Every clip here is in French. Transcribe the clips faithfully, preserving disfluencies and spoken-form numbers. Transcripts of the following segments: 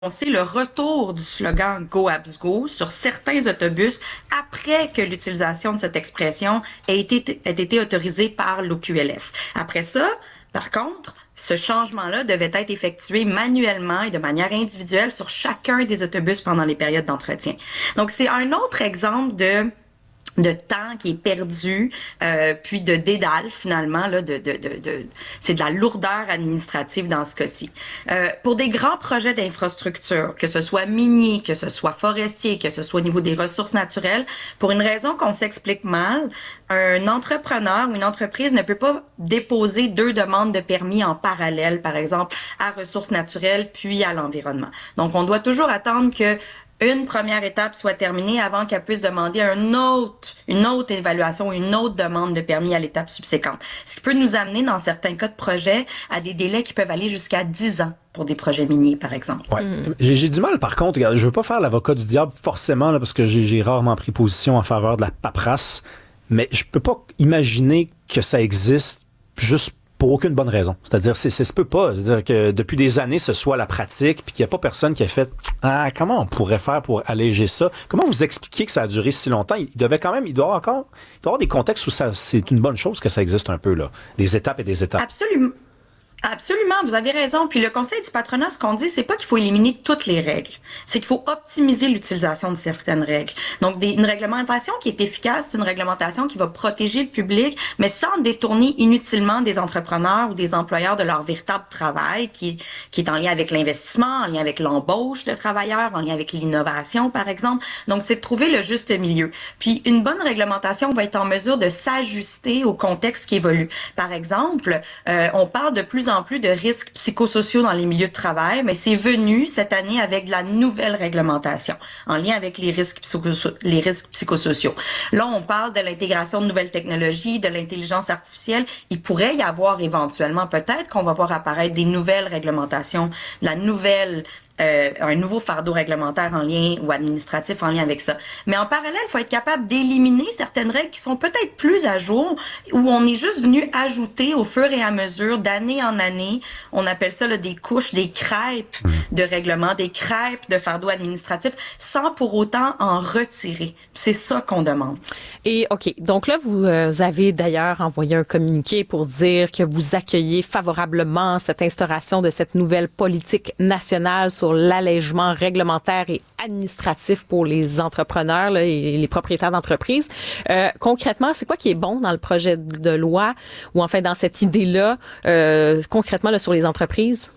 annoncé le retour du slogan Go Abs Go sur certains autobus après que l'utilisation de cette expression ait été, ait été autorisée par l'O Q L F. Après ça, par contre, ce changement-là devait être effectué manuellement et de manière individuelle sur chacun des autobus pendant les périodes d'entretien. Donc, c'est un autre exemple de de temps qui est perdu, euh, puis de dédale finalement là, de, de, de, de c'est de la lourdeur administrative dans ce cas-ci. Euh, pour des grands projets d'infrastructure, que ce soit minier, que ce soit forestier, que ce soit au niveau des ressources naturelles, pour une raison qu'on s'explique mal, un entrepreneur ou une entreprise ne peut pas déposer deux demandes de permis en parallèle, par exemple à ressources naturelles puis à l'environnement. Donc on doit toujours attendre que une première étape soit terminée avant qu'elle puisse demander un autre, une autre évaluation, une autre demande de permis à l'étape subséquente. Ce qui peut nous amener, dans certains cas de projet, à des délais qui peuvent aller jusqu'à dix ans pour des projets miniers, par exemple. Ouais. Mm. J'ai, j'ai du mal, par contre, regarde, je veux pas faire l'avocat du diable forcément, là, parce que j'ai, j'ai rarement pris position en faveur de la paperasse, mais je peux pas imaginer que ça existe juste pour aucune bonne raison. C'est-à-dire, c'est, c'est, ça se peut pas. C'est-à-dire que depuis des années, ce soit la pratique, puis qu'il n'y a pas personne qui a fait « Ah, comment on pourrait faire pour alléger ça? » Comment vous expliquez que ça a duré si longtemps? Il devait quand même, il doit encore, il doit y avoir des contextes où ça, c'est une bonne chose que ça existe un peu, là. Des étapes et des étapes. Absolument. Absolument, vous avez raison. Puis le Conseil du patronat, ce qu'on dit, c'est pas qu'il faut éliminer toutes les règles, c'est qu'il faut optimiser l'utilisation de certaines règles. Donc, des, une réglementation qui est efficace, c'est une réglementation qui va protéger le public, mais sans détourner inutilement des entrepreneurs ou des employeurs de leur véritable travail, qui, qui est en lien avec l'investissement, en lien avec l'embauche de travailleurs, en lien avec l'innovation, par exemple. Donc, c'est de trouver le juste milieu. Puis, une bonne réglementation va être en mesure de s'ajuster au contexte qui évolue. Par exemple, euh, on parle de plus en en plus de risques psychosociaux dans les milieux de travail, mais c'est venu cette année avec de la nouvelle réglementation en lien avec les risques, psychoso- les risques psychosociaux. Là, on parle de l'intégration de nouvelles technologies, de l'intelligence artificielle. Il pourrait y avoir éventuellement, peut-être qu'on va voir apparaître des nouvelles réglementations, de la nouvelle Euh, un nouveau fardeau réglementaire en lien ou administratif en lien avec ça. Mais en parallèle, il faut être capable d'éliminer certaines règles qui sont peut-être plus à jour, où on est juste venu ajouter au fur et à mesure, d'année en année, on appelle ça là, des couches, des crêpes de règlements, des crêpes de fardeaux administratifs, sans pour autant en retirer. C'est ça qu'on demande. Et OK, donc là, vous euh, avez d'ailleurs envoyé un communiqué pour dire que vous accueillez favorablement cette instauration de cette nouvelle politique nationale sur l'allègement réglementaire et administratif pour les entrepreneurs là, et les propriétaires d'entreprises. Euh, concrètement, c'est quoi qui est bon dans le projet de loi ou enfin dans cette idée-là, euh, concrètement là, sur les entreprises?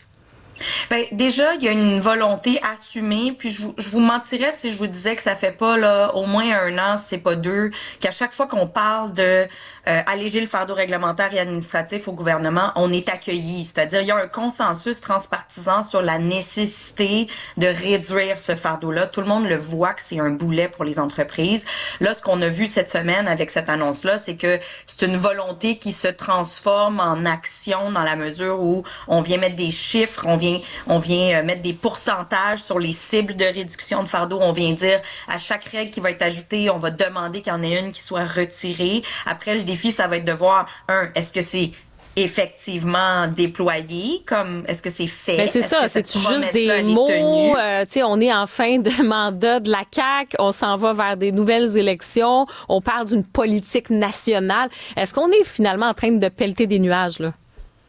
Ben déjà, il y a une volonté assumée, puis je, je vous mentirais si je vous disais que ça fait pas là au moins un an, si c'est pas deux, qu'à chaque fois qu'on parle de euh, alléger le fardeau réglementaire et administratif au gouvernement, on est accueilli. C'est-à-dire, il y a un consensus transpartisan sur la nécessité de réduire ce fardeau-là. Tout le monde le voit que c'est un boulet pour les entreprises. Là, ce qu'on a vu cette semaine avec cette annonce-là, c'est que c'est une volonté qui se transforme en action dans la mesure où on vient mettre des chiffres, on vient On vient mettre des pourcentages sur les cibles de réduction de fardeau. On vient dire à chaque règle qui va être ajoutée, on va demander qu'il y en ait une qui soit retirée. Après, le défi, ça va être de voir, un, est-ce que c'est effectivement déployé, comme est-ce que c'est fait? Ben c'est est-ce ça, que c'est cette juste des mots. Euh, tu sais, on est en fin de mandat de la C A Q, on s'en va vers des nouvelles élections, on parle d'une politique nationale. Est-ce qu'on est finalement en train de pelleter des nuages là?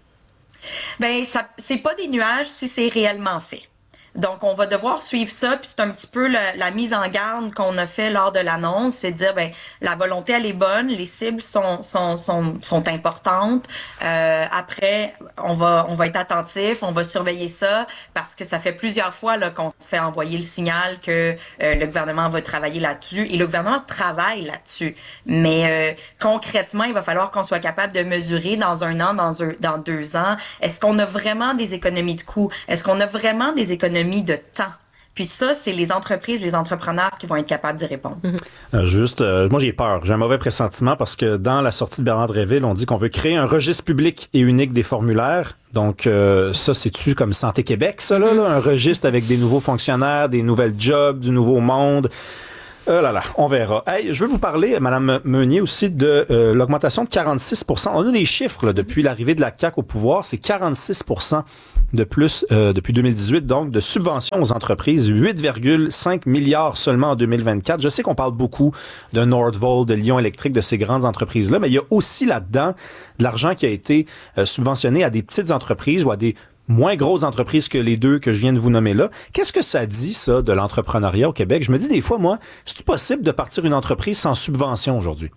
Ben, ça, c'est pas des nuages si c'est réellement fait. Donc, on va devoir suivre ça, puis c'est un petit peu la, la mise en garde qu'on a fait lors de l'annonce, c'est de dire, ben, la volonté, elle est bonne, les cibles sont sont sont, sont importantes. Euh, après, on va on va être attentif, on va surveiller ça, parce que ça fait plusieurs fois là qu'on se fait envoyer le signal que euh, le gouvernement va travailler là-dessus, et le gouvernement travaille là-dessus. Mais euh, concrètement, il va falloir qu'on soit capable de mesurer dans un an, dans un, dans deux ans, est-ce qu'on a vraiment des économies de coûts, est-ce qu'on a vraiment des économies de temps. Puis ça, c'est les entreprises, les entrepreneurs qui vont être capables d'y répondre. Euh, juste, euh, moi j'ai peur. J'ai un mauvais pressentiment parce que dans la sortie de Bernard Dréville, on dit qu'on veut créer un registre public et unique des formulaires. Donc euh, ça, c'est-tu comme Santé Québec, ça là, là, un registre avec des nouveaux fonctionnaires, des nouvelles jobs, du nouveau monde. Oh là là, on verra. Hey, je veux vous parler, Mme Meunier, aussi de euh, l'augmentation de quarante-six pour cent. On a des chiffres là, depuis l'arrivée de la C A Q au pouvoir, c'est quarante-six pour cent de plus euh, depuis deux mille dix-huit, donc de subventions aux entreprises, huit virgule cinq milliards seulement en deux mille vingt-quatre. Je sais qu'on parle beaucoup de Nordvolt, de Lion Électrique, de ces grandes entreprises-là, mais il y a aussi là-dedans de l'argent qui a été euh, subventionné à des petites entreprises ou à des moins grosses entreprises que les deux que je viens de vous nommer là. Qu'est-ce que ça dit, ça, de l'entrepreneuriat au Québec? Je me dis des fois, moi, c'est-tu possible de partir une entreprise sans subvention aujourd'hui?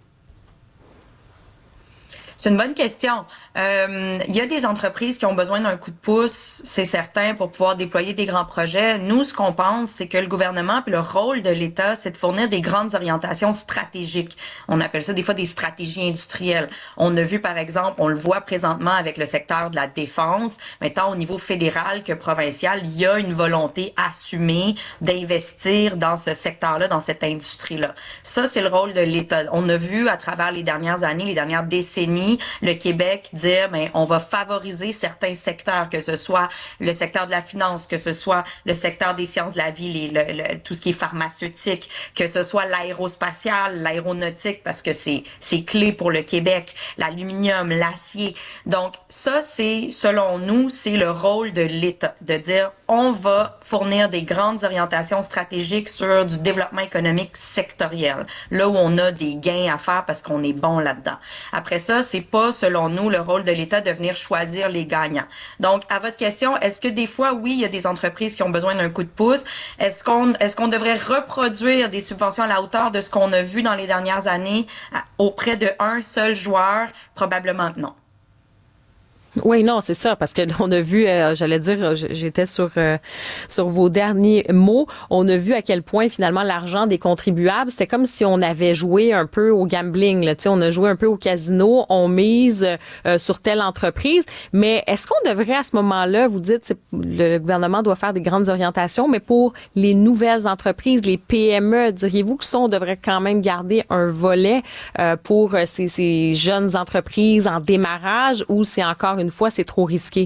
C'est une bonne question. Euh, il y a des entreprises qui ont besoin d'un coup de pouce, c'est certain, pour pouvoir déployer des grands projets. Nous, ce qu'on pense, c'est que le gouvernement puis le rôle de l'État, c'est de fournir des grandes orientations stratégiques. On appelle ça des fois des stratégies industrielles. On a vu, par exemple, on le voit présentement avec le secteur de la défense, mais tant au niveau fédéral que provincial, il y a une volonté assumée d'investir dans ce secteur-là, dans cette industrie-là. Ça, c'est le rôle de l'État. On a vu à travers les dernières années, les dernières décennies, le Québec dire, ben, on va favoriser certains secteurs, que ce soit le secteur de la finance, que ce soit le secteur des sciences de la vie, les, le, le, tout ce qui est pharmaceutique, que ce soit l'aérospatial, l'aéronautique, parce que c'est, c'est clé pour le Québec, l'aluminium, l'acier. Donc, ça, c'est, selon nous, c'est le rôle de l'État, de dire, on va fournir des grandes orientations stratégiques sur du développement économique sectoriel, là où on a des gains à faire parce qu'on est bon là-dedans. Après ça, c'est pas, selon nous, le rôle de l'État de venir choisir les gagnants. Donc, à votre question, est-ce que des fois, oui, il y a des entreprises qui ont besoin d'un coup de pouce? Est-ce qu'on, est-ce qu'on devrait reproduire des subventions à la hauteur de ce qu'on a vu dans les dernières années auprès de un seul joueur? Probablement non. Oui, non, c'est ça, parce que on a vu, euh, j'allais dire, j'étais sur euh, sur vos derniers mots, on a vu à quel point finalement l'argent des contribuables, c'était comme si on avait joué un peu au gambling, là, tu sais, on a joué un peu au casino, on mise euh, sur telle entreprise, mais est-ce qu'on devrait à ce moment-là, vous dites, le gouvernement doit faire des grandes orientations, mais pour les nouvelles entreprises, les P M E, diriez-vous que ça, on devrait quand même garder un volet euh, pour ces, ces jeunes entreprises en démarrage, ou c'est encore une fois, c'est trop risqué?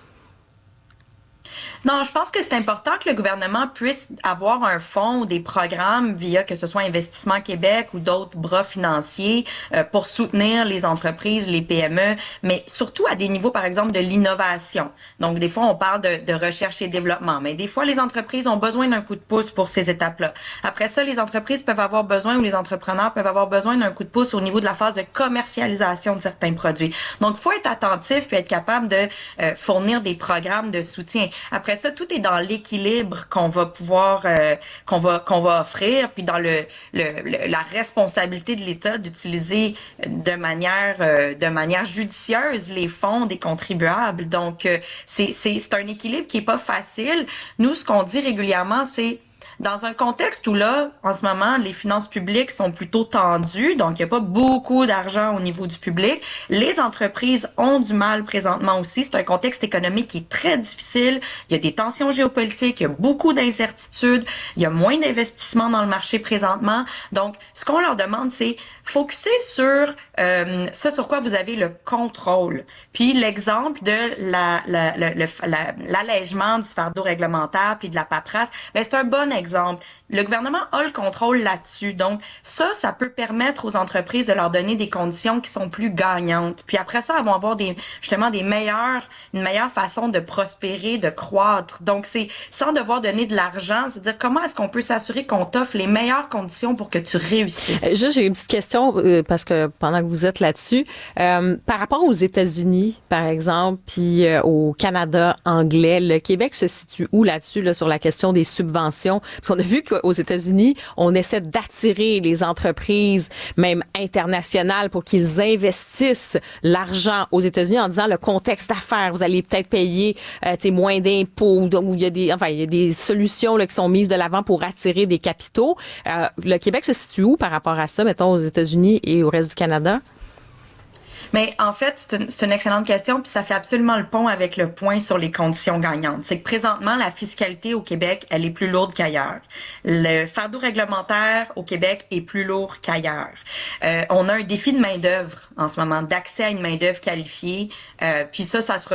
Non, je pense que c'est important que le gouvernement puisse avoir un fonds ou des programmes via que ce soit Investissement Québec ou d'autres bras financiers euh, pour soutenir les entreprises, les P M E, mais surtout à des niveaux, par exemple, de l'innovation. Donc, des fois, on parle de, de recherche et développement, mais des fois, les entreprises ont besoin d'un coup de pouce pour ces étapes-là. Après ça, les entreprises peuvent avoir besoin, ou les entrepreneurs peuvent avoir besoin d'un coup de pouce au niveau de la phase de commercialisation de certains produits. Donc, il faut être attentif puis être capable de euh, fournir des programmes de soutien. Après ça, tout est dans l'équilibre qu'on va pouvoir, euh, qu'on va, qu'on va offrir, puis dans le, le, le la responsabilité de l'État d'utiliser de manière, euh, de manière judicieuse les fonds des contribuables. Donc, euh, c'est, c'est, c'est un équilibre qui est pas facile. Nous, ce qu'on dit régulièrement, c'est dans un contexte où là, en ce moment, les finances publiques sont plutôt tendues, donc il n'y a pas beaucoup d'argent au niveau du public. Les entreprises ont du mal présentement aussi. C'est un contexte économique qui est très difficile. Il y a des tensions géopolitiques, il y a beaucoup d'incertitudes, il y a moins d'investissements dans le marché présentement. Donc, ce qu'on leur demande, c'est focuser sur euh, ce sur quoi vous avez le contrôle. Puis l'exemple de la, la, la, la, la, l'allègement du fardeau réglementaire puis de la paperasse, ben c'est un bon exemple. Le gouvernement a le contrôle là-dessus. Donc ça, ça peut permettre aux entreprises de leur donner des conditions qui sont plus gagnantes. Puis après ça, elles vont avoir des justement des meilleures, une meilleure façon de prospérer, de croître. Donc c'est sans devoir donner de l'argent, c'est-à-dire comment est-ce qu'on peut s'assurer qu'on t'offre les meilleures conditions pour que tu réussisses. Juste, j'ai une petite question euh, parce que pendant que vous êtes là-dessus, euh, par rapport aux États-Unis, par exemple, puis euh, au Canada anglais, le Québec se situe où là-dessus là, sur la question des subventions? Parce qu'on a vu qu'aux États-Unis, on essaie d'attirer les entreprises, même internationales, pour qu'ils investissent l'argent aux États-Unis en disant le contexte d'affaires, vous allez peut-être payer euh, moins d'impôts, où il y a des, enfin, il y a des solutions là, qui sont mises de l'avant pour attirer des capitaux. Euh, le Québec se situe où par rapport à ça, mettons, aux États-Unis et au reste du Canada? Mais en fait, c'est une, c'est une excellente question, puis ça fait absolument le pont avec le point sur les conditions gagnantes. C'est que présentement, la fiscalité au Québec, elle est plus lourde qu'ailleurs. Le fardeau réglementaire au Québec est plus lourd qu'ailleurs. Euh, on a un défi de main-d'œuvre en ce moment, d'accès à une main-d'œuvre qualifiée. Euh, puis ça, ça se retrouve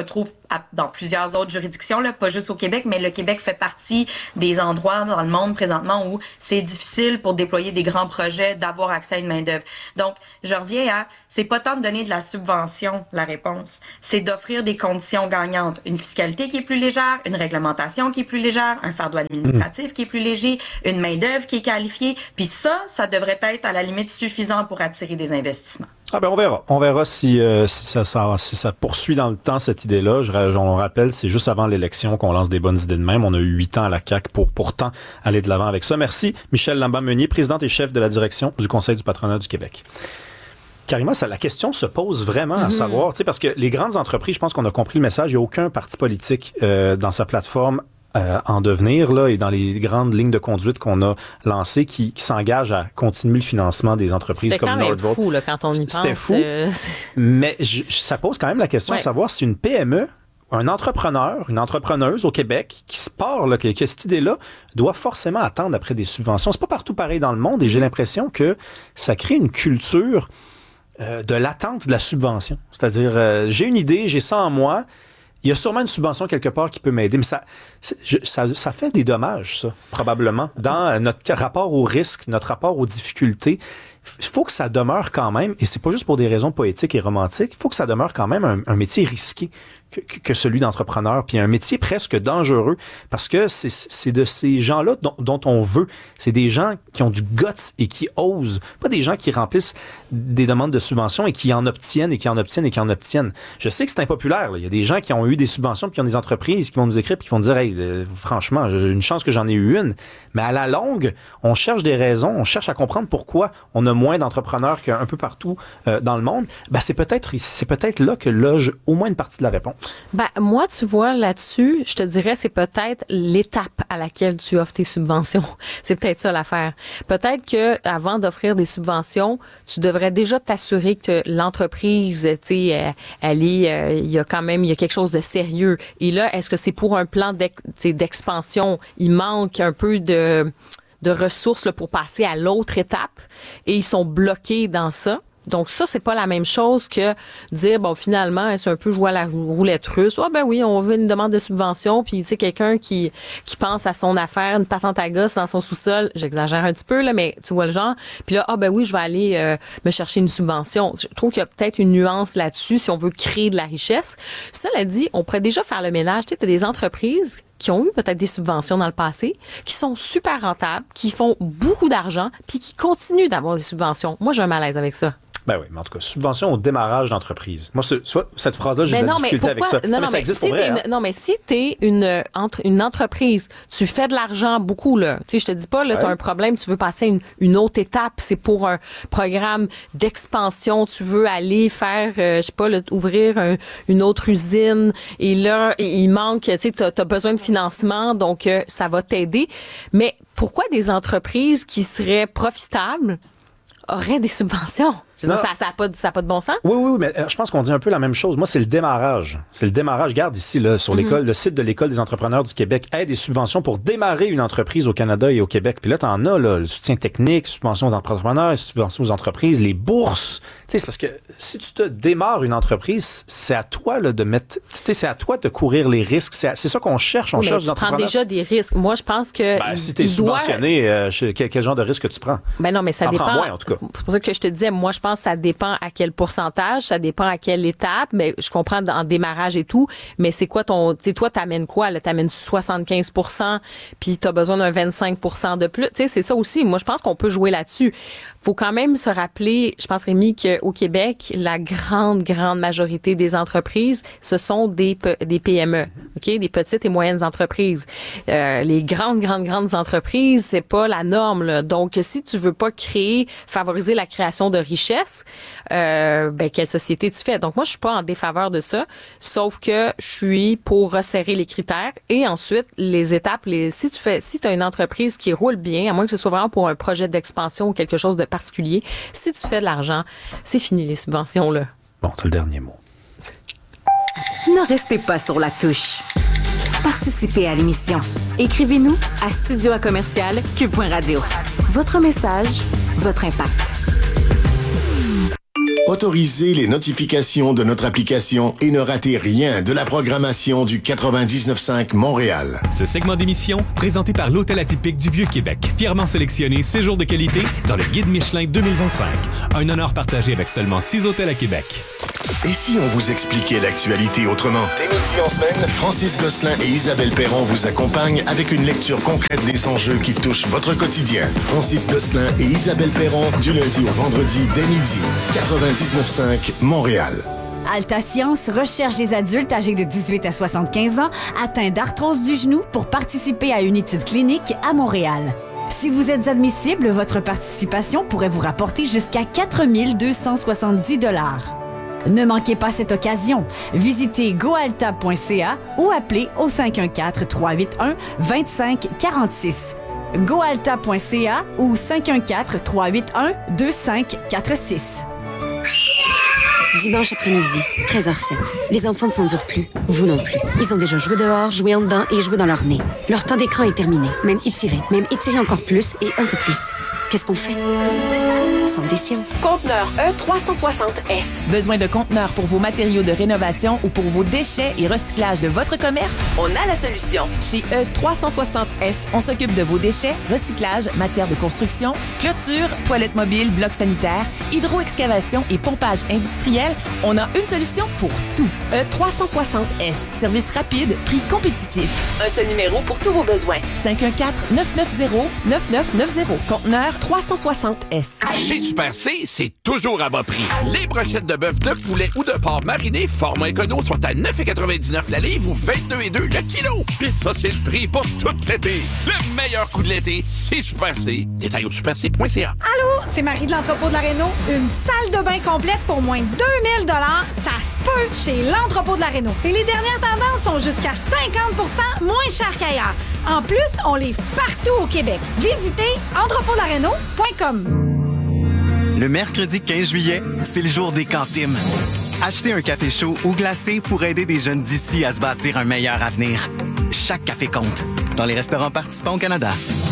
à, dans plusieurs autres juridictions, là, pas juste au Québec, mais le Québec fait partie des endroits dans le monde présentement où c'est difficile pour déployer des grands projets d'avoir accès à une main-d'œuvre. Donc, je reviens à, c'est pas tant de donner de la subvention, la réponse. C'est d'offrir des conditions gagnantes. Une fiscalité qui est plus légère, une réglementation qui est plus légère, un fardeau administratif mmh. qui est plus léger, une main-d'œuvre qui est qualifiée. Puis ça, ça devrait être à la limite suffisant pour attirer des investissements. Ah ben on verra. On verra si, euh, si, ça, ça, si ça poursuit dans le temps cette idée-là. Je, on le rappelle, c'est juste avant l'élection qu'on lance des bonnes idées de même. On a eu huit ans à la C A Q pour pourtant aller de l'avant avec ça. Merci Michèle Lambert-Meunier, présidente et chef de la direction du Conseil du patronat du Québec. Karima, ça, la question se pose vraiment à mm-hmm. savoir, tu sais, parce que les grandes entreprises, je pense qu'on a compris le message, il n'y a aucun parti politique euh, dans sa plateforme Euh, en devenir là et dans les grandes lignes de conduite qu'on a lancées qui, qui s'engagent à continuer le financement des entreprises C'était comme Nordvolt. C'était fou là, quand on y pense. C'était fou, euh... mais je, ça pose quand même la question ouais. de savoir si une P M E, un entrepreneur, une entrepreneuse au Québec qui se part, là, qui, qui a cette idée-là, doit forcément attendre après des subventions. C'est pas partout pareil dans le monde et j'ai l'impression que ça crée une culture euh, de l'attente de la subvention. C'est-à-dire, euh, j'ai une idée, j'ai ça en moi. Il y a sûrement une subvention quelque part qui peut m'aider, mais ça, je, ça, ça fait des dommages, ça, probablement, dans notre rapport au risque, notre rapport aux difficultés. Il faut que ça demeure quand même, et c'est pas juste pour des raisons poétiques et romantiques, il faut que ça demeure quand même un, un métier risqué que, que, que celui d'entrepreneur, puis un métier presque dangereux, parce que c'est, c'est de ces gens-là dont, dont on veut. C'est des gens qui ont du guts et qui osent, pas des gens qui remplissent des demandes de subventions et qui en obtiennent et qui en obtiennent et qui en obtiennent. Je sais que c'est impopulaire, là. Il y a des gens qui ont eu des subventions puis qui ont des entreprises qui vont nous écrire puis qui vont dire « Hey, euh, franchement, j'ai une chance que j'en ai eu une. » Mais à la longue, on cherche des raisons, on cherche à comprendre pourquoi on a moins d'entrepreneurs qu'un peu partout euh, dans le monde. Ben, c'est peut-être c'est peut-être là que loge au moins une partie de la réponse. Ben, moi, tu vois, là-dessus, je te dirais, c'est peut-être l'étape à laquelle tu offres tes subventions. C'est peut-être ça l'affaire. Peut-être que avant d'offrir des subventions, tu devrais déjà t'assurer que l'entreprise, tu sais, elle, elle est, euh, il y a quand même, il y a quelque chose de sérieux. Et là, est-ce que c'est pour un plan d'ex, d'expansion? Il manque un peu de de ressources là, pour passer à l'autre étape et ils sont bloqués dans ça. Donc ça, c'est pas la même chose que dire, bon, finalement, c'est un peu jouer à la roulette russe. Ah oh, ben oui, on veut une demande de subvention, puis tu sais, quelqu'un qui qui pense à son affaire, une patente à gosse dans son sous-sol, j'exagère un petit peu, là, mais tu vois le genre. Puis là, ah oh, ben oui, je vais aller euh, me chercher une subvention. Je trouve qu'il y a peut-être une nuance là-dessus si on veut créer de la richesse. Cela dit, on pourrait déjà faire le ménage. Tu sais, t'as des entreprises qui ont eu peut-être des subventions dans le passé, qui sont super rentables, qui font beaucoup d'argent, puis qui continuent d'avoir des subventions. Moi, j'ai un malaise avec ça. Ben oui, mais en tout cas, subvention au démarrage d'entreprise. Moi, ce, soit, cette phrase-là, j'ai mais de la non, difficulté avec ça. Non, non, mais, ça existe si pour vrai, hein? Non, mais si t'es une, entre, une entreprise, tu fais de l'argent beaucoup, là. Tu sais, je te dis pas, là, ouais. t'as un problème, tu veux passer une, une autre étape, c'est pour un programme d'expansion, tu veux aller faire, euh, je sais pas, là, ouvrir un, une autre usine, et là, il manque, tu sais, t'as, t'as besoin de financement, donc euh, ça va t'aider. Mais pourquoi des entreprises qui seraient profitables auraient des subventions? Je veux dire, ça n'a pas, ça a pas de bon sens? Oui, oui, mais je pense qu'on dit un peu la même chose. Moi, c'est le démarrage. C'est le démarrage. Regarde ici, là, sur mm-hmm. l'école, le site de l'École des entrepreneurs du Québec, aide et subventions pour démarrer une entreprise au Canada et au Québec. Puis là, t'en as, là, le soutien technique, subventions aux entrepreneurs, subventions aux entreprises, les bourses. Tu sais, c'est parce que si tu te démarres une entreprise, c'est à toi, là, de mettre, tu sais, c'est à toi de courir les risques. C'est, à, c'est ça qu'on cherche. On oui, cherche des entrepreneurs. Tu prends déjà des risques. Moi, je pense que. Ben, si t'es subventionné, doit... euh, quel, quel genre de risque tu prends? Ben non, mais ça T'en dépend. prends moins, en tout cas. C'est pour ça que je te disais, moi, je pense que ça dépend à quel pourcentage, ça dépend à quelle étape, mais je comprends en démarrage et tout, mais c'est quoi ton, tu sais, toi, t'amènes quoi, là, t'amènes soixante-quinze pour cent, puis t'as besoin d'un vingt-cinq pour cent de plus, tu sais, c'est ça aussi, moi, je pense qu'on peut jouer là-dessus. Faut quand même se rappeler, je pense, Rémi, qu'au Québec, la grande, grande majorité des entreprises, ce sont des, des P M E, OK, des petites et moyennes entreprises. Euh, les grandes, grandes, grandes entreprises, c'est pas la norme, là. Donc, si tu veux pas créer, favoriser la création de richesse, euh, ben, quelle société tu fais? Donc, moi, je suis pas en défaveur de ça, sauf que je suis pour resserrer les critères et ensuite, les étapes, les, si tu fais, si tu as une entreprise qui roule bien, à moins que ce soit vraiment pour un projet d'expansion ou quelque chose de particulier, si tu fais de l'argent, c'est fini les subventions, là. Bon, t'as le dernier mot. Ne restez pas sur la touche. Participez à l'émission. Écrivez-nous à studio à commercial cube point radio. Votre message, votre impact. Autorisez les notifications de notre application et ne ratez rien de la programmation du quatre-vingt-dix-neuf cinq Montréal. Ce segment d'émission, présenté par l'Hôtel Atypique du Vieux-Québec, fièrement sélectionné séjour de qualité dans le Guide Michelin deux mille vingt-cinq. Un honneur partagé avec seulement six hôtels à Québec. Et si on vous expliquait l'actualité autrement? Dès midi en semaine, Francis Gosselin et Isabelle Perron vous accompagnent avec une lecture concrète des enjeux qui touchent votre quotidien. Francis Gosselin et Isabelle Perron, du lundi au vendredi dès midi. quatre-vingt-dix-neuf cinq Montréal. Alta Science recherche des adultes âgés de dix-huit à soixante-quinze ans atteints d'arthrose du genou pour participer à une étude clinique à Montréal. Si vous êtes admissible, votre participation pourrait vous rapporter jusqu'à quatre mille deux cent soixante-dix dollars. Ne manquez pas cette occasion. Visitez goalta point c a ou appelez au cinq un quatre, trois huit un, deux cinq quatre six. goalta point c a ou cinq un quatre, trois huit un, deux cinq quatre six. Dimanche après-midi, treize heures zéro sept. Les enfants ne s'endurent plus. Vous non plus. Ils ont déjà joué dehors, joué en dedans et joué dans leur nez. Leur temps d'écran est terminé. Même étiré. Même étiré encore plus et un peu plus. Qu'est-ce qu'on fait? Centre des sciences. Conteneur E trois cent soixante S. Besoin de conteneurs pour vos matériaux de rénovation ou pour vos déchets et recyclage de votre commerce? On a la solution. Chez E trois cent soixante S, on s'occupe de vos déchets, recyclage, matière de construction, clôture, toilettes mobiles, blocs sanitaires, hydro-excavation et pompage industriel. On a une solution pour tout. E trois cent soixante S. Service rapide, prix compétitif. Un seul numéro pour tous vos besoins. cinq un quatre, neuf neuf zéro, neuf neuf neuf zéro. Conteneur trois cent soixante S. Chez Super C, c'est toujours à bas prix. Les brochettes de bœuf, de poulet ou de porc mariné, format écono, sont à neuf virgule quatre-vingt-dix-neuf la livre ou vingt-deux virgule deux le kilo. Puis ça, c'est le prix pour tout l'été. Le meilleur coup de l'été, c'est Super C. Détail au super c point c a. Allô, c'est Marie de l'Entrepôt de la Réno. Une salle de bain complète pour moins de deux mille dollars, ça se peut chez l'Entrepôt de la Réno. Et les dernières tendances sont jusqu'à cinquante pour cent moins chères qu'ailleurs. En plus, on livre partout au Québec. Visitez entrepôt de la réno point com. Le mercredi quinze juillet, c'est le jour des cantines. Achetez un café chaud ou glacé pour aider des jeunes d'ici à se bâtir un meilleur avenir. Chaque café compte. Dans les restaurants participants au Canada.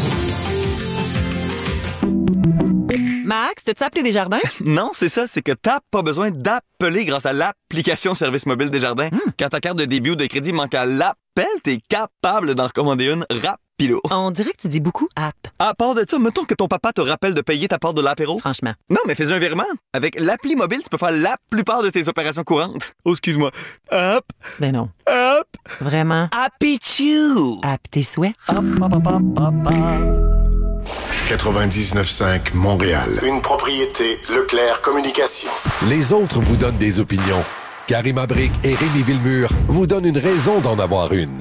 Max, t'as-tu appelé Desjardins? Non, c'est ça, c'est que t'as pas besoin d'appeler grâce à l'application Service mobile Desjardins. Hmm. Quand ta carte de débit ou de crédit manque à l'appel, t'es capable d'en recommander une rapido. On dirait que tu dis beaucoup app. À part de ça, mettons que ton papa te rappelle de payer ta part de l'apéro. Franchement. Non, mais fais un virement. Avec l'appli mobile, tu peux faire la plupart de tes opérations courantes. Oh, excuse-moi. Hop. Ben non. Hop. Vraiment. Happy Chew. App tes souhaits. Hop, hop, hop, hop, hop, hop. quatre-vingt-dix-neuf cinq Montréal. Une propriété Leclerc Communication. Les autres vous donnent des opinions. Karima Brick et Rémi Villemur vous donnent une raison d'en avoir une.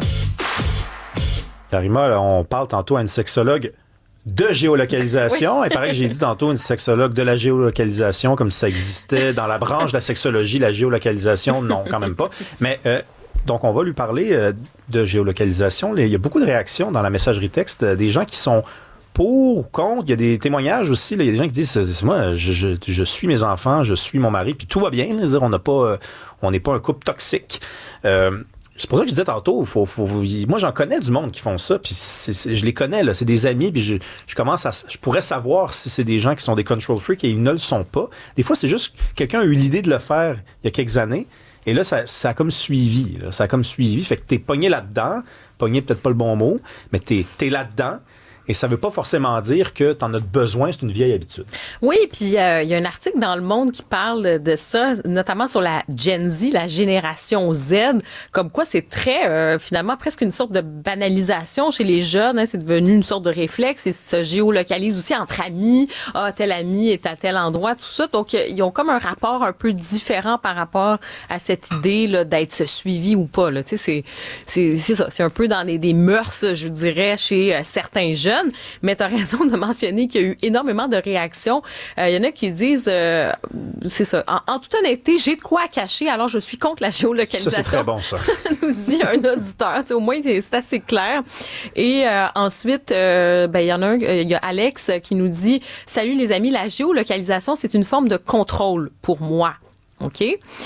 Karima, là, on parle tantôt à une sexologue de géolocalisation. Oui. Il paraît que j'ai dit tantôt une sexologue de la géolocalisation, comme si ça existait dans la branche de la sexologie, la géolocalisation. Non, quand même pas. Mais euh, donc, on va lui parler euh, de géolocalisation. Il y a beaucoup de réactions dans la messagerie texte, euh, des gens qui sont pour ou contre. Il y a des témoignages aussi. Là. Il y a des gens qui disent, moi, je, je, je suis mes enfants, je suis mon mari, puis tout va bien. Là, on n'a pas, euh, on n'est pas un couple toxique. Euh, c'est pour ça que je disais tantôt, faut, faut, moi j'en connais du monde qui font ça, puis c'est, c'est, je les connais, là, c'est des amis, puis je, je commence à, je pourrais savoir si c'est des gens qui sont des control freaks et ils ne le sont pas. Des fois, c'est juste quelqu'un a eu l'idée de le faire il y a quelques années, et là, ça, ça a comme suivi, là, ça a comme suivi, fait que t'es pogné là-dedans, pogné peut-être pas le bon mot, mais t'es, t'es là-dedans. Et ça veut pas forcément dire que t'en as besoin, c'est une vieille habitude. Oui, puis euh, il y a un article dans Le Monde qui parle de ça, notamment sur la Gen Z, la génération Z, comme quoi c'est très, euh, finalement, presque une sorte de banalisation chez les jeunes. Hein, c'est devenu une sorte de réflexe. Ils se géolocalisent aussi entre amis. Ah, tel ami est à tel endroit, tout ça. Donc, ils ont comme un rapport un peu différent par rapport à cette idée là, d'être suivi ou pas. Là. Tu sais, c'est, c'est, c'est ça. C'est un peu dans des, des mœurs, je dirais, chez euh, certains jeunes. Mais tu as raison de mentionner qu'il y a eu énormément de réactions. Il euh, y en a qui disent, euh, c'est ça, en, en toute honnêteté, j'ai de quoi cacher, alors je suis contre la géolocalisation. Ça, c'est très bon, ça. nous dit un auditeur. Au moins, c'est, c'est assez clair. Et euh, ensuite, euh, ben, il y en a un, il y a Alex qui nous dit, salut les amis, la géolocalisation, c'est une forme de contrôle pour moi. OK?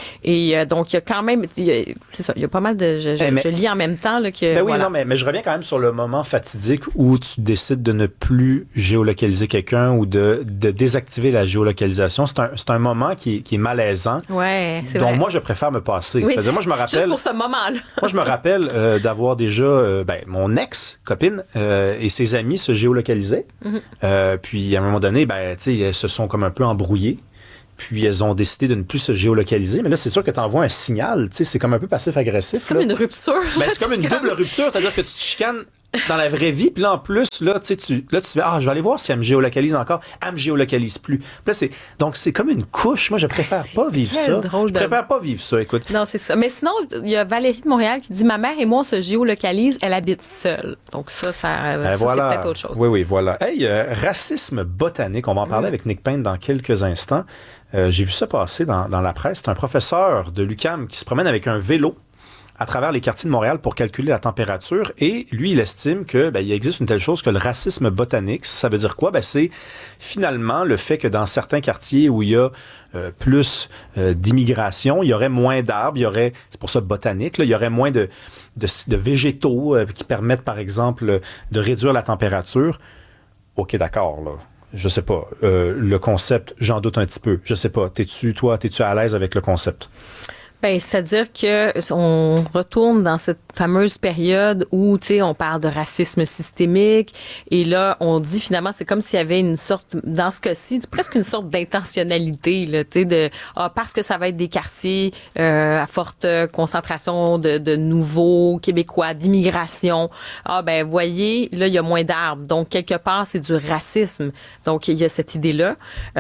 Et euh, donc, il y a quand même... Il y a, c'est ça, il y a pas mal de... Je, je, mais, je lis en même temps là, que... Ben oui, voilà. non, mais, mais je reviens quand même sur le moment fatidique où tu décides de ne plus géolocaliser quelqu'un ou de, de désactiver la géolocalisation. C'est un, c'est un moment qui est, qui est malaisant. Ouais, c'est dont vrai. moi, je préfère me passer. Oui, C'est-à-dire, moi, je me rappelle... Juste pour ce moment-là. moi, je me rappelle euh, d'avoir déjà... Euh, ben, mon ex-copine euh, et ses amis se géolocalisaient. Mm-hmm. Euh, puis, à un moment donné, ben, tu sais, elles se sont comme un peu embrouillées. Puis, elles ont décidé de ne plus se géolocaliser. Mais là, c'est sûr que tu envoies un signal. Tu sais, c'est comme un peu passif-agressif. C'est comme là. une rupture. Ben, c'est comme une double rupture. C'est-à-dire que tu te chicanes dans la vraie vie. Puis là, en plus, là, tu sais, tu, là, tu te dis, ah, je vais aller voir si elle me géolocalise encore. Elle me géolocalise plus. Puis là, c'est, donc, c'est comme une couche. Moi, je préfère c'est pas vivre ça. drôle Je de... préfère pas vivre ça, écoute. Non, c'est ça. Mais sinon, il y a Valérie de Montréal qui dit, ma mère et moi, on se géolocalise. Elle habite seule. Donc ça, ça, Ben, ça voilà. c'est peut-être autre chose. Oui, oui, voilà. Hey, euh, racisme botanique. On va en parler Mm. avec Nick Payne dans quelques instants. Euh, j'ai vu ça passer dans, dans la presse. C'est un professeur de l'U Q A M qui se promène avec un vélo à travers les quartiers de Montréal pour calculer la température. Et lui, il estime que ben, il existe une telle chose que le racisme botanique. Ça veut dire quoi? Ben, c'est finalement le fait que dans certains quartiers où il y a euh, plus euh, d'immigration, il y aurait moins d'arbres, il y aurait, c'est pour ça botanique, là, il y aurait moins de, de, de végétaux euh, qui permettent, par exemple, de réduire la température. OK, d'accord, là. Je sais pas. Euh, le concept, j'en doute un petit peu. Je sais pas. T'es-tu, toi, t'es-tu à l'aise avec le concept? Ben, c'est-à-dire que on retourne dans cette fameuse période où, tu sais, on parle de racisme systémique et là, on dit finalement, c'est comme s'il y avait une sorte, dans ce cas-ci, presque une sorte d'intentionnalité, là, tu sais, de, ah, parce que ça va être des quartiers euh, à forte concentration de, de nouveaux Québécois, d'immigration. Ah, ben, voyez, là, il y a moins d'arbres. Donc, quelque part, c'est du racisme. Donc, il y a cette idée-là.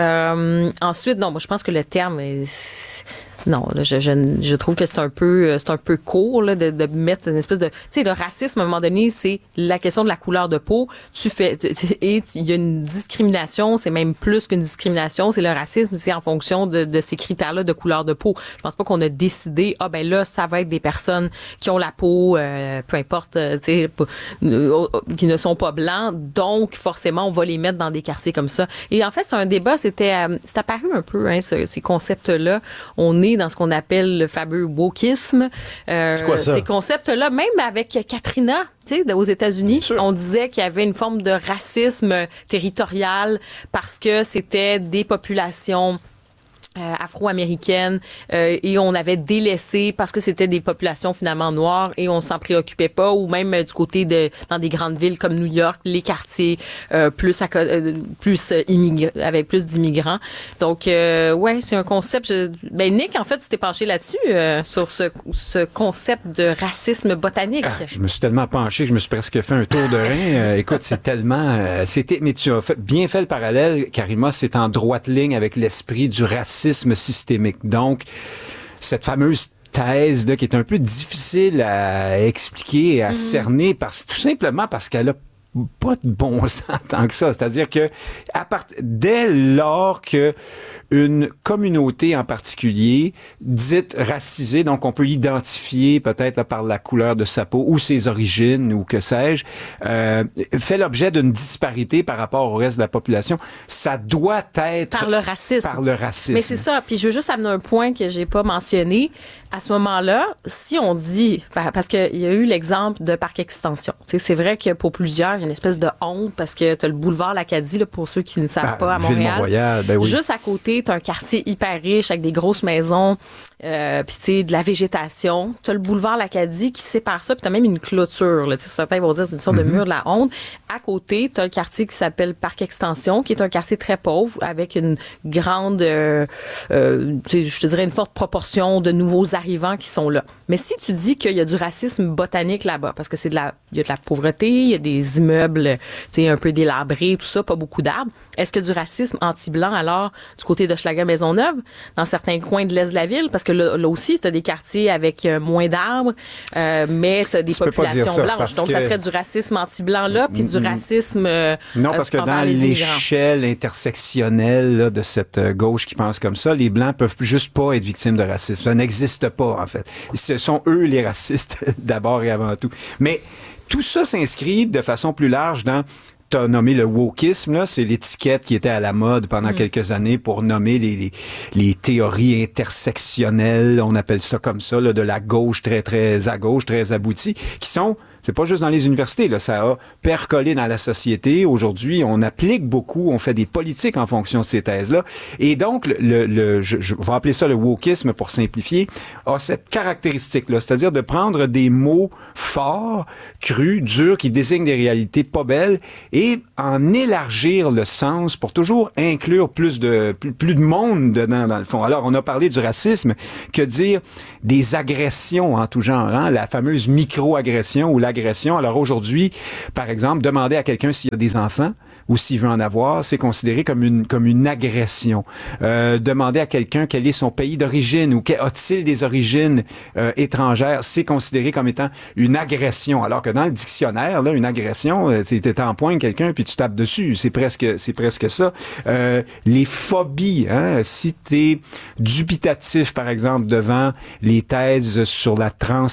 Euh, ensuite, non, moi, je pense que le terme est... Non, là, je, je, je trouve que c'est un peu, c'est un peu court là, de, de mettre une espèce de, tu sais, le racisme à un moment donné, c'est la question de la couleur de peau. Tu fais tu, et il y a une discrimination, c'est même plus qu'une discrimination, c'est le racisme, c'est en fonction de, de ces critères-là de couleur de peau. Je pense pas qu'on a décidé, ah ben là, ça va être des personnes qui ont la peau, euh, peu importe, euh, tu sais, euh, qui ne sont pas blancs, donc forcément on va les mettre dans des quartiers comme ça. Et en fait, c'est un débat, c'était, euh, c'est apparu un peu, hein, ce, ces concepts-là. On est dans ce qu'on appelle le fameux wokisme. Euh, c'est quoi ça? Ces concepts-là, même avec Katrina, tu sais, aux États-Unis, on disait qu'il y avait une forme de racisme territorial parce que c'était des populations Euh, afro-américaines euh, et on avait délaissé parce que c'était des populations finalement noires et on s'en préoccupait pas, ou même euh, du côté de dans des grandes villes comme New York, les quartiers euh, plus à, euh, plus euh, immigr- avec plus d'immigrants. Donc euh, ouais, c'est un concept. Je, ben Nick, en fait, tu t'es penché là-dessus euh, sur ce, ce concept de racisme botanique. Ah, je me suis tellement penché que je me suis presque fait un tour de rein. Euh, écoute, c'est tellement, euh, c'était, mais tu as fait, bien fait le parallèle, Karima. C'est en droite ligne avec l'esprit du racisme systémique. Donc, cette fameuse thèse là, qui est un peu difficile à expliquer et à mmh. cerner, parce, tout simplement parce qu'elle a pas de bon sens tant que ça. C'est-à-dire que à part, dès lors que une communauté en particulier, dite racisée, donc on peut identifier peut-être là, par la couleur de sa peau ou ses origines ou que sais-je, euh, fait l'objet d'une disparité par rapport au reste de la population, ça doit être... Par le racisme. Par le racisme. Mais c'est ça. Puis je veux juste amener un point que j'ai pas mentionné. À ce moment-là, si on dit... Parce qu'il y a eu l'exemple de Parc Extension. Tu sais, c'est vrai que pour plusieurs, il y a une espèce de honte parce que tu as le boulevard L'Acadie, là, pour ceux qui ne savent ben, pas, à Montréal. Ville-Mont-Royal, ben oui. Juste à côté, tu as un quartier hyper riche avec des grosses maisons, euh, puis tu sais, de la végétation. Tu as le boulevard L'Acadie qui sépare ça, puis tu as même une clôture. Là, certains vont dire que c'est une sorte mm-hmm. de mur de la honte. À côté, tu as le quartier qui s'appelle Parc Extension, qui est un quartier très pauvre avec une grande, euh, euh, je te dirais, une forte proportion de nouveaux arrivants qui sont là. Mais si tu dis qu'il y a du racisme botanique là-bas, parce que c'est de la, il y a de la pauvreté, il y a des immeubles, tu sais, un peu délabrés, tout ça, pas beaucoup d'arbres, est-ce que du racisme anti-blanc alors du côté de Hochelaga-Maisonneuve, dans certains coins de l'est de la ville, parce que là, là aussi, tu as des quartiers avec euh, moins d'arbres, euh, mais tu as des tu populations blanches. Donc, que... ça serait du racisme anti-blanc là, puis du racisme euh, Non, parce que euh, dans l'échelle intersectionnelle là, de cette euh, gauche qui pense comme ça, les Blancs peuvent juste pas être victimes de racisme. Ça n'existe pas, en fait. Ce sont eux les racistes, d'abord et avant tout. Mais tout ça s'inscrit de façon plus large dans t'as nommé le wokisme, là, c'est l'étiquette qui était à la mode pendant mmh. quelques années pour nommer les, les, les théories intersectionnelles, on appelle ça comme ça, là, de la gauche très, très à gauche, très aboutie, qui sont... C'est pas juste dans les universités, là, ça a percolé dans la société. Aujourd'hui, on applique beaucoup, on fait des politiques en fonction de ces thèses-là. Et donc, le, le je, je vais appeler ça le wokisme pour simplifier, a cette caractéristique-là, c'est-à-dire de prendre des mots forts, crus, durs, qui désignent des réalités pas belles, et en élargir le sens pour toujours inclure plus de plus, plus de monde dedans, dans le fond. Alors, on a parlé du racisme, que dire des agressions en tout genre, hein, la fameuse micro-agression ou la agression. Alors aujourd'hui, par exemple, demander à quelqu'un s'il y a des enfants ou s'il veut en avoir, c'est considéré comme une comme une agression. Euh, demander à quelqu'un quel est son pays d'origine ou a-t-il des origines euh, étrangères, c'est considéré comme étant une agression. Alors que dans le dictionnaire, là, une agression, c'est tu t'empoignes quelqu'un puis tu tapes dessus. C'est presque c'est presque ça. Euh, les phobies, hein, si t'es dubitatif, par exemple, devant les thèses sur la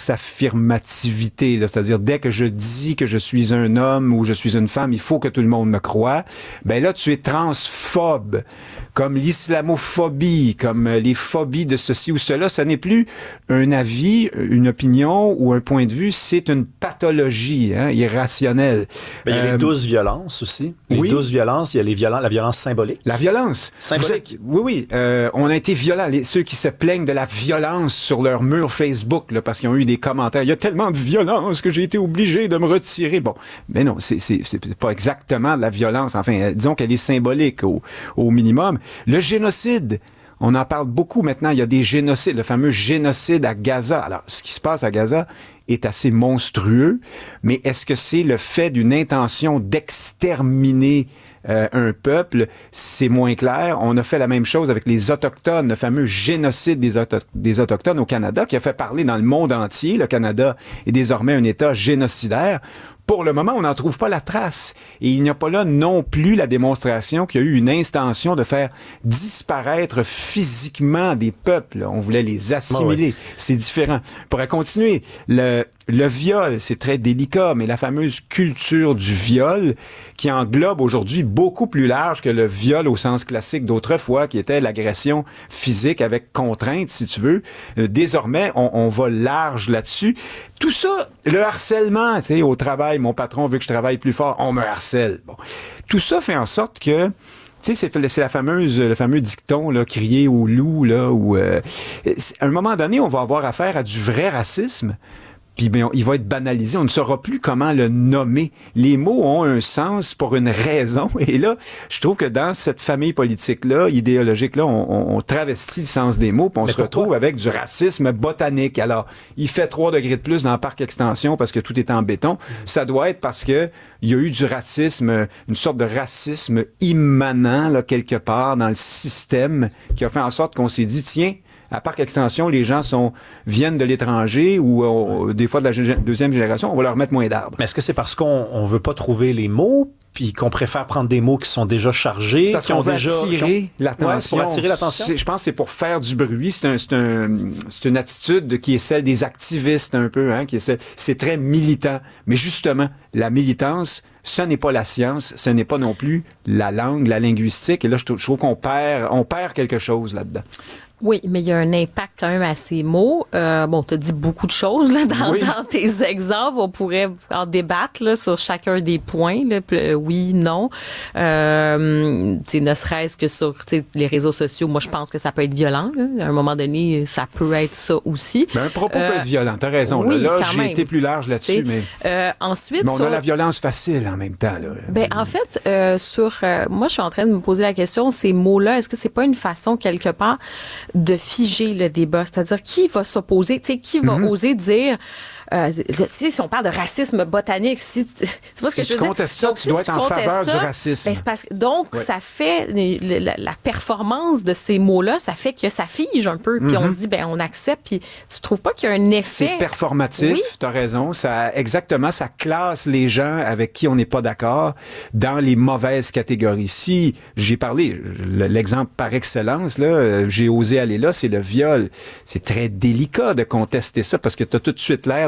transaffirmativité, là, c'est-à-dire dès que je dis que je suis un homme ou je suis une femme, il faut que tout le monde me croie, ben là, tu es transphobe, comme l'islamophobie, comme les phobies de ceci ou cela. Ce n'est plus un avis, une opinion ou un point de vue, c'est une pathologie, hein, irrationnelle. Ben, il y a euh, les douze violences aussi. Les oui. douze violences, il y a les violences, la violence symbolique. La violence. Symbolique. Êtes, oui, oui. Euh, on a été violents. Les, ceux qui se plaignent de la violence sur leur mur Facebook, là, parce qu'ils ont eu des commentaires. Il y a tellement de violence que j'ai été obligé de me retirer. Bon, mais non, c'est, c'est, c'est pas exactement de la violence. Enfin, disons qu'elle est symbolique au, au minimum. Le génocide. On en parle beaucoup maintenant. Il y a des génocides, le fameux génocide à Gaza. Alors, ce qui se passe à Gaza est assez monstrueux, mais est-ce que c'est le fait d'une intention d'exterminer euh, un peuple? C'est moins clair. On a fait la même chose avec les Autochtones, le fameux génocide des, auto- des Autochtones au Canada, qui a fait parler dans le monde entier. Le Canada est désormais un État génocidaire. Pour le moment, on n'en trouve pas la trace. Et il n'y a pas là non plus la démonstration qu'il y a eu une intention de faire disparaître physiquement des peuples. On voulait les assimiler. Oh oui. C'est différent. On pourrait continuer. Le, le viol, c'est très délicat, mais la fameuse culture du viol, qui englobe aujourd'hui beaucoup plus large que le viol au sens classique d'autrefois, qui était l'agression physique avec contrainte, si tu veux. Euh, désormais, on, on va large là-dessus. Tout ça, le harcèlement, tu sais, au travail, mon patron veut que je travaille plus fort, on me harcèle. Bon. Tout ça fait en sorte que, tu sais, c'est, c'est la fameuse, le fameux dicton, là, crier au loup, là, où, euh, à un moment donné, on va avoir affaire à du vrai racisme. Puis ben, il va être banalisé, on ne saura plus comment le nommer. Les mots ont un sens pour une raison. Et là, je trouve que dans cette famille politique-là, idéologique-là, on, on, on travestit le sens des mots, puis on Mais se pourquoi? retrouve avec du racisme botanique. Alors, il fait trois degrés de plus dans le parc extension parce que tout est en béton. Mmh. Ça doit être parce que il y a eu du racisme, une sorte de racisme immanent, là, quelque part dans le système, qui a fait en sorte qu'on s'est dit, tiens, à Parc Extension, les gens sont viennent de l'étranger ou euh, des fois de la g- deuxième génération, on va leur mettre moins d'arbres. Mais est-ce que c'est parce qu'on on veut pas trouver les mots, puis qu'on préfère prendre des mots qui sont déjà chargés? C'est parce qu'on veut déjà, attirer ont... l'attention. Ouais, c'est pour attirer l'attention? C'est, je pense que c'est pour faire du bruit. C'est, un, c'est, un, c'est une attitude qui est celle des activistes un peu, hein, qui est celle, c'est très militant. Mais justement, la militance, ce n'est pas la science, ce n'est pas non plus la langue, la linguistique. Et là, je trouve, je trouve qu'on perd, on perd quelque chose là-dedans. Oui, mais il y a un impact quand même à ces mots. Euh, bon, tu as dit beaucoup de choses là, dans, oui. dans tes exemples. On pourrait en débattre là, sur chacun des points. Là, euh, oui, non. Euh, ne serait-ce que sur les réseaux sociaux, moi, je pense que ça peut être violent. Là. À un moment donné, ça peut être ça aussi. Ben, un propos euh, peut être violent. Tu as raison. Oui, là, là quand j'ai même. été plus large là-dessus. Mais, euh, ensuite, mais on sur... a la violence facile en même temps. Là. Ben, en fait, euh, sur, euh, moi, je suis en train de me poser la question, ces mots-là, est-ce que c'est pas une façon, quelque part, de figer le débat? C'est-à-dire, qui va s'opposer? Tu sais, qui va mm-hmm. oser dire... Euh, tu sais, si on parle de racisme botanique, si tu, tu vois ce que si je veux tu dire? contestes ça, donc, tu si dois tu être en faveur ça, du racisme. Ben, c'est parce, donc, ouais. ça fait, la, la, la performance de ces mots-là, ça fait que ça fige un peu, puis mm-hmm. on se dit, ben, on accepte, puis tu trouves pas qu'il y a un effet? C'est performatif, oui? T'as raison, ça, exactement, ça classe les gens avec qui on n'est pas d'accord dans les mauvaises catégories. Si, j'ai parlé, l'exemple par excellence, là, j'ai osé aller là, c'est le viol. C'est très délicat de contester ça, parce que t'as tout de suite l'air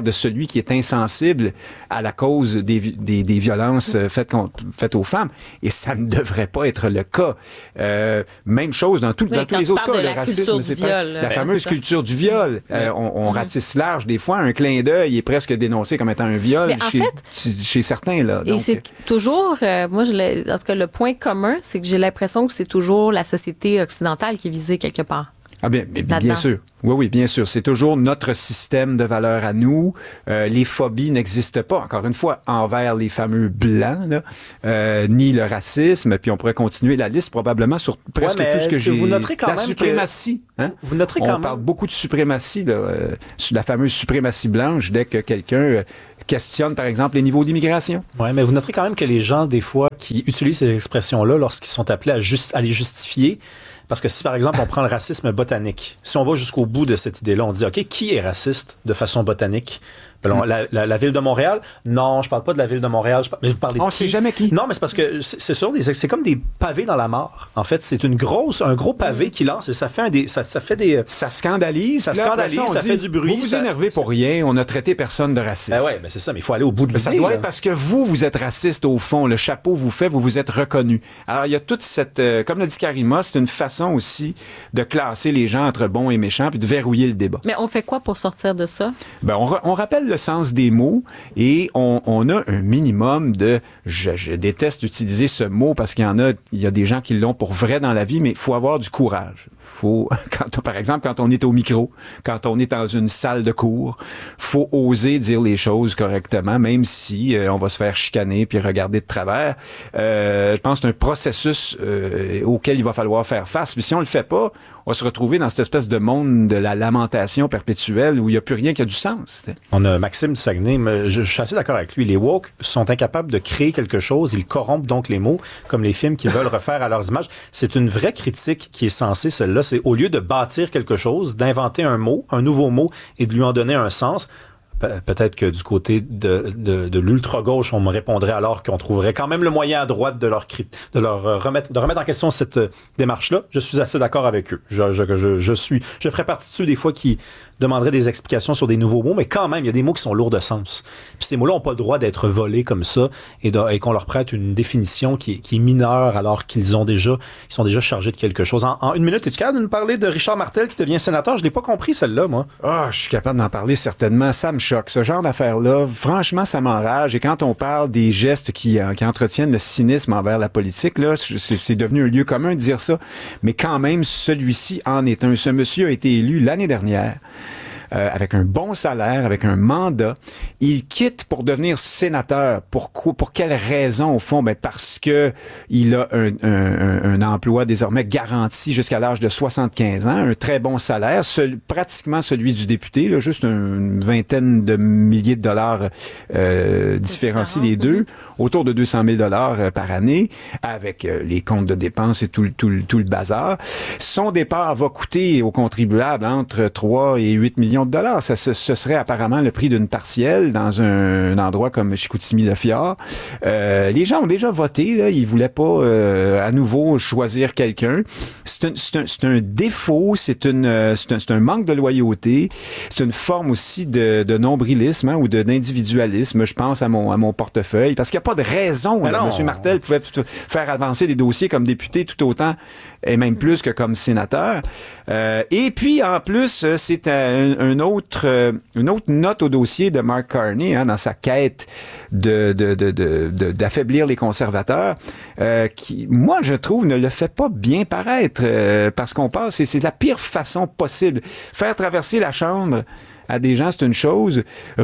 de celui qui est insensible à la cause des, des, des violences faites, contre, faites aux femmes. Et ça ne devrait pas être le cas. Euh, même chose dans, tout, oui, dans tous les autres cas. Le racisme, c'est viol, pas, là, la fameuse culture du viol. Euh, on on mm-hmm. ratisse large. Des fois, un clin d'œil est presque dénoncé comme étant un viol chez, fait, chez certains. Là. Et Donc, c'est toujours, euh, moi, je en tout cas, le point commun, c'est que j'ai l'impression que c'est toujours la société occidentale qui est visée quelque part. Ah bien, bien, bien sûr. Oui, oui, bien sûr. C'est toujours notre système de valeurs à nous. Euh, les phobies n'existent pas, encore une fois, envers les fameux blancs, là, euh, ni le racisme. Puis on pourrait continuer la liste probablement sur presque ouais, tout ce que j'ai. Vous noterez quand la même suprématie. Que... Hein? Vous noterez quand on même. parle beaucoup de suprématie, là, euh, sur la fameuse suprématie blanche, dès que quelqu'un euh, questionne, par exemple, les niveaux d'immigration. Oui, mais vous noterez quand même que les gens, des fois, qui utilisent ces expressions-là lorsqu'ils sont appelés à, juste, à les justifier, parce que si, par exemple, on prend le racisme botanique, si on va jusqu'au bout de cette idée-là, on dit, OK, qui est raciste de façon botanique? Alors, la, la, la ville de Montréal? Non, je parle pas de la ville de Montréal. Je parle, mais vous parlez de on sait jamais qui. Non, mais c'est parce que c'est, c'est sûr, c'est comme des pavés dans la mare. En fait, c'est une grosse, un gros pavé qui lance et ça fait un des, ça, ça fait des, ça scandalise, ça scandalise, ça, ça dit, fait du bruit. Vous vous ça... énervez pour rien. On a traité personne de raciste. Ben ouais, mais c'est ça. Mais il faut aller au bout de l'idée. Ça doit là. être parce que vous, vous êtes raciste au fond. Le chapeau vous fait, vous vous êtes reconnu. Alors il y a toute cette, euh, comme l'a dit Karima, c'est une façon aussi de classer les gens entre bons et méchants puis de verrouiller le débat. Mais on fait quoi pour sortir de ça? Ben on, on rappelle le sens des mots. Et on, on a un minimum de... Je, je déteste utiliser ce mot parce qu'il y en a, il y a des gens qui l'ont pour vrai dans la vie, mais il faut avoir du courage. Faut, quand, par exemple, quand on est au micro, quand on est dans une salle de cours, faut oser dire les choses correctement, même si euh, on va se faire chicaner puis regarder de travers. Euh, je pense que c'est un processus euh, auquel il va falloir faire face. Puis si on le fait pas, on va se retrouver dans cette espèce de monde de la lamentation perpétuelle où il n'y a plus rien qui a du sens. On a Maxime du Saguenay, mais je, je suis assez d'accord avec lui. Les woke sont incapables de créer quelque chose, ils corrompent donc les mots, comme les films qu'ils veulent refaire à leurs images. C'est une vraie critique qui est censée, celle-là, c'est au lieu de bâtir quelque chose, d'inventer un mot, un nouveau mot, et de lui en donner un sens. Pe- peut-être que du côté de, de, de l'ultra-gauche, on me répondrait alors qu'on trouverait quand même le moyen à droite de leur, cri- de leur euh, remettre, de remettre en question cette euh, démarche-là. Je suis assez d'accord avec eux. Je, je, je, je suis, je ferais partie de ceux des fois qui demanderaient des explications sur des nouveaux mots, mais quand même, il y a des mots qui sont lourds de sens. Puis ces mots-là n'ont pas le droit d'être volés comme ça et, de, et qu'on leur prête une définition qui est, qui est mineure alors qu'ils ont déjà, ils sont déjà chargés de quelque chose. En, en une minute, es-tu capable de nous parler de Richard Martel qui devient sénateur? Je l'ai pas compris, celle-là, moi. Ah, je suis capable d'en parler certainement. Ça me choque. Ce genre d'affaires-là, franchement, ça m'enrage. Et quand on parle des gestes qui, euh, qui entretiennent le cynisme envers la politique, là, c'est, c'est devenu un lieu commun de dire ça. Mais quand même, celui-ci en est un. Ce monsieur a été élu l'année dernière. Euh, avec un bon salaire, avec un mandat. Il quitte pour devenir sénateur. Pourquoi? Pour quelle raison, au fond? Ben parce que il a un, un, un emploi désormais garanti jusqu'à l'âge de soixante-quinze ans, un très bon salaire, seul, pratiquement celui du député, là, juste une vingtaine de milliers de dollars euh, différencie les deux, autour de deux cent mille dollars par année, avec euh, les comptes de dépenses et tout, tout, tout le bazar. Son départ va coûter aux contribuables entre trois et huit millions de dollars. Ça, ce, ce serait apparemment le prix d'une partielle dans un, un endroit comme Chicoutimi-Le-Fjord. Euh, les gens ont déjà voté, là. Ils voulaient pas euh, à nouveau choisir quelqu'un. C'est un, c'est un, c'est un défaut, c'est, une, c'est, un, c'est un manque de loyauté, c'est une forme aussi de, de nombrilisme hein, ou de, d'individualisme. Je pense à mon, à mon portefeuille, parce qu'il n'y a pas de raison. Là. M. Martel pouvait faire avancer des dossiers comme député tout autant et même plus que comme sénateur. Euh, et puis, en plus, c'est un, un autre, euh, une autre note au dossier de Mark Carney hein, dans sa quête de, de, de, de, de, d'affaiblir les conservateurs, euh, qui, moi, je trouve, ne le fait pas bien paraître euh, parce qu'on passe, et c'est la pire façon possible. Faire traverser la Chambre à des gens, c'est une chose.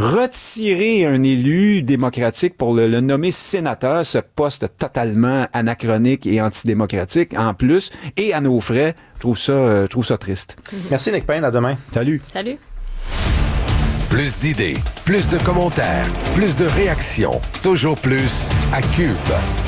Retirer un élu démocratique pour le, le nommer sénateur, ce poste totalement anachronique et antidémocratique, en plus, et à nos frais, je trouve ça, euh, je trouve ça triste. Merci, Nick Payne. À demain. Salut. Salut. Plus d'idées, plus de commentaires, plus de réactions. Toujours plus à Cube.